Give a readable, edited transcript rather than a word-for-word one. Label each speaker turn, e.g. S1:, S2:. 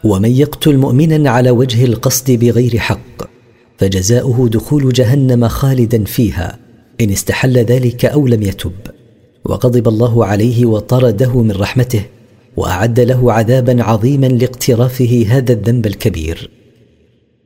S1: ومن يقتل مؤمنا على وجه القصد بغير حق فجزاؤه دخول جهنم خالدا فيها إن استحل ذلك أو لم يتب، وغضب الله عليه وطرده من رحمته، وأعد له عذابا عظيما لاقترافه هذا الذنب الكبير.